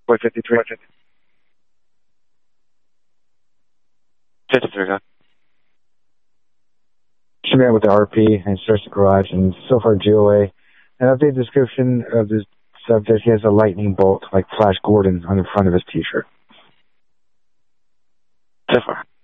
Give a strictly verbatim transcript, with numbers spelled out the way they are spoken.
Boy fifty-three. fifty-three, huh? Should be out with the R P and search the garage, and so far G O A. An updated description of the subject, he has a lightning bolt like Flash Gordon on the front of his t-shirt. So far.